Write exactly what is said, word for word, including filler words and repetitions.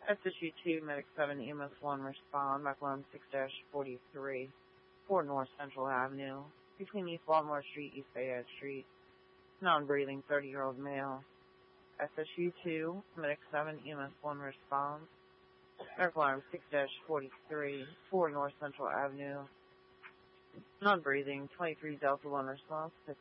S S U two, Medic seven, E M S one, respond. McLaren six forty-three, four North Central Avenue, between East Baltimore Street, East Fayette Street. Non-breathing thirty-year-old male. S S U two, Medic seven, E M S one, responds. Medical Alarm six forty-three, four North Central Avenue. Non-breathing twenty-three Delta one, response.